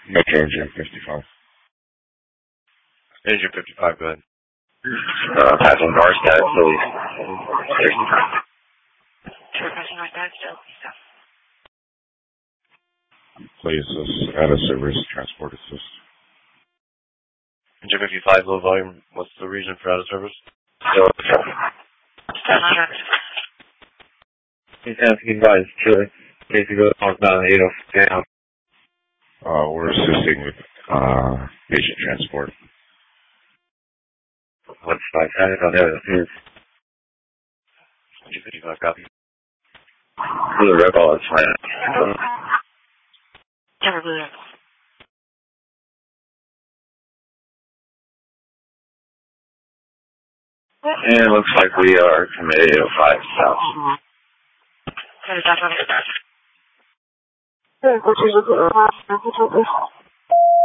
Metro Engine 55. Engine 55, go ahead. Passing Northside, please. Sure, passing Northside, still, please. Please assist, out of service, transport assist. Engine 55, low volume. What's the reason for out of service? Still, He's asking guys to go northbound 805. we're assisting with patient transport. What's 5 times on there? Engine 55, copy. Blue Rebel is fine. Cover Blue Rebel. And it looks like we are committed 805 south. Clear, that's what I said. Which is a good